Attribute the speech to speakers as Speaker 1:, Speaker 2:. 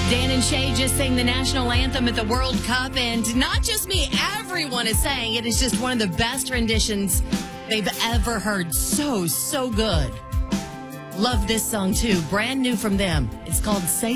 Speaker 1: Dan and Shay just sang the national anthem at the World Cup, and not just me, everyone is saying it is just one of the best renditions they've ever heard. So good. Love this song, too. Brand new from them. It's called Say